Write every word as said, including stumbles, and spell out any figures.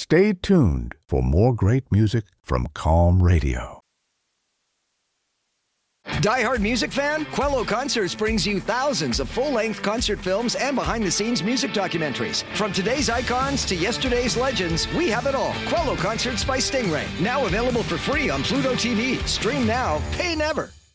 Stay tuned for more great music from Calm Radio. Die Hard music fan? Quello Concerts brings you thousands of full-length concert films and behind-the-scenes music documentaries. From today's icons to yesterday's legends, we have it all. Quello Concerts by Stingray. Now available for free on Pluto T V. Stream now, pay never.